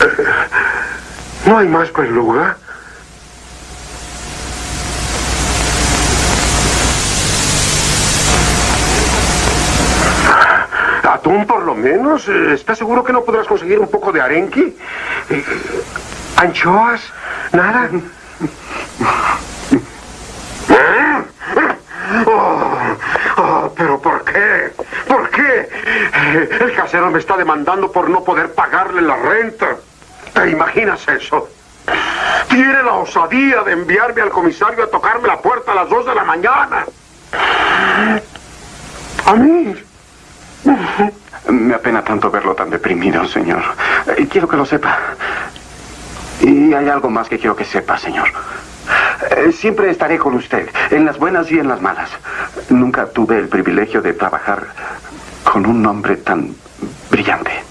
¿No hay más beluga? ¿Atún, por lo menos? ¿Estás seguro que no podrás conseguir un poco de arenque? ¿Anchoas? ¿Nada? ¿Pero por qué? ¿Por qué? El casero me está demandando por no poder pagarle la renta. ¿Te imaginas eso? Tiene la osadía de enviarme al comisario a tocarme la puerta a las 2 de la mañana. ¿A mí? Me apena tanto verlo tan deprimido, señor. Quiero que lo sepa. Y hay algo más que quiero que sepa, señor. Siempre estaré con usted, en las buenas y en las malas. Nunca tuve el privilegio de trabajar con un hombre tan brillante.